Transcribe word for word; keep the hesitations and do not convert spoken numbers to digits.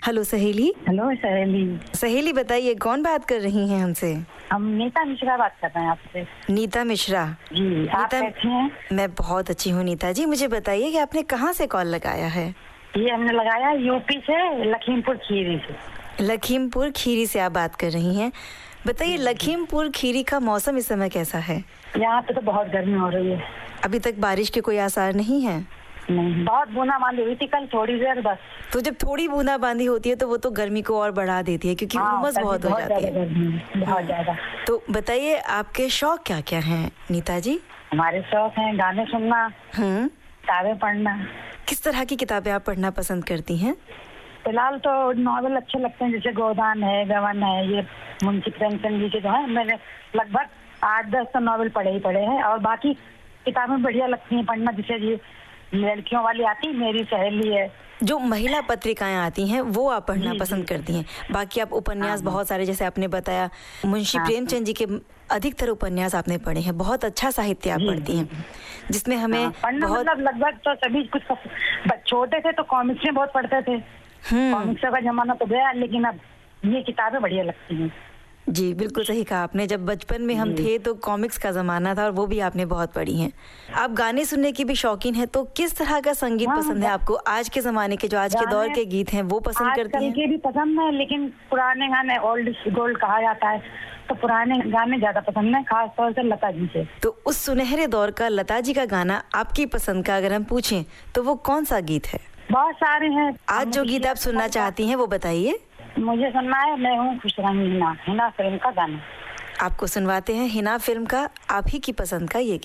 Hello सहेली। Hello सहेली। सहेली बताइए, कौन बात कर रही हैं हमसे? हम नीता मिश्रा बात कर रहे हैं आपसे। नीता मिश्रा जी, आप कैसी हैं? मैं बहुत अच्छी हूँ नीता जी। मुझे बताइए कि आपने कहाँ से कॉल लगाया है? ये हमने लगाया यूपी से, लखीमपुर खीरी से। लखीमपुर खीरी से आप बात कर रही हैं। बताइए, लखीमपुर खीरी का मौसम इस समय कैसा है? यहाँ पे तो बहुत गर्मी हो रही है। अभी तक बारिश के कोई आसार नहीं है? नहीं, बहुत बूंदाबांदी हुई थी कल थोड़ी देर बस। तो जब थोड़ी बूंदाबांदी होती है तो वो तो गर्मी को और बढ़ा देती है, क्योंकि हाँ, उमस बहुत हो जाती है। बहुत ज्यादा। तो बताइए, आपके शौक क्या क्या हैं नीता जी? हमारे शौक हैं गाने सुनना, हम्म किताबें पढ़ना। किस तरह की किताबें आप पढ़ना पसंद करती हैं? फिलहाल तो नॉवेल अच्छे लगते हैं, जैसे गोदान है, गवन है, ये मुंशी प्रेमचंद जी के जो है, मैंने लगभग आठ दस तो नॉवेल पढ़े ही पढ़े हैं। और बाकी किताबें बढ़िया लगती हैं पढ़ना, जैसे ये लड़कियों वाली आती मेरी सहेली है। जो महिला पत्रिकाएं आती हैं वो आप पढ़ना जी, पसंद जी, करती हैं। बाकी आप उपन्यास हाँ, बहुत सारे, जैसे आपने बताया मुंशी हाँ, प्रेमचंद जी के अधिकतर उपन्यास आपने पढ़े हैं। बहुत अच्छा साहित्य आप जी, पढ़ती हैं, जिसमें हमें हाँ, पढ़ना बहुत मतलब लगभग तो सभी कुछ पस- छोटे थे तो कॉमिक्स में बहुत पढ़ते थे। हम्म कॉमिक्स का जमाना तो गया, लेकिन अब ये किताबें बढ़िया लगती हैं। जी, बिल्कुल सही कहा आपने। जब बचपन में हम थे तो कॉमिक्स का जमाना था और वो भी आपने बहुत पढ़ी हैं। आप गाने सुनने की भी शौकीन हैं, तो किस तरह का संगीत हाँ, पसंद है आपको? आज के जमाने के, जो आज के दौर के गीत हैं, वो पसंद करती आजकल हैं? के भी पसंद है, लेकिन पुराने गाने ओल्ड गोल्ड कहा जाता है, तो पुराने गाने ज्यादा पसंद है, खास तौर से लता जी से। तो उस सुनहरे दौर का लता जी का गाना आपकी पसंद का अगर हम पूछें तो वो कौन सा गीत है? बहुत सारे हैं। आज जो गीत आप सुनना चाहती हैं वो बताइए। मुझे सुनना है मैं हूँ खुश रंगीना, हिना फिल्म का गाना। आपको सुनवाते हैं हिना फिल्म का आप ही की पसंद का ये गीत।